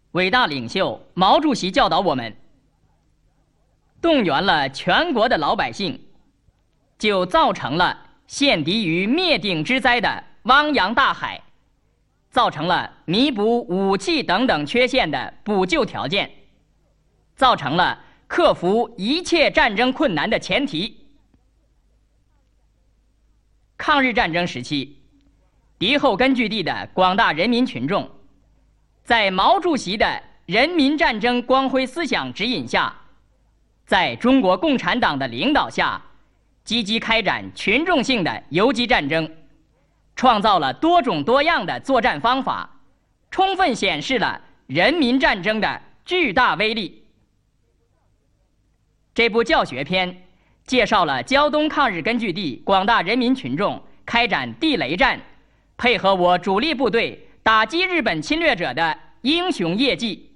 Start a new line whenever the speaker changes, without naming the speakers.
伟大领袖毛主席教导我们，动员了全国的老百姓，就造成了陷敌于灭顶之灾的汪洋大海，造成了弥补武器等等缺陷的补救条件，造成了克服一切战争困难的前提。抗日战争时期，敌后根据地的广大人民群众，在毛主席的人民战争光辉思想指引下，在中国共产党的领导下，积极开展群众性的游击战争，创造了多种多样的作战方法，充分显示了人民战争的巨大威力。这部教学片介绍了胶东抗日根据地广大人民群众开展地雷战，配合我主力部队打击日本侵略者的英雄业绩。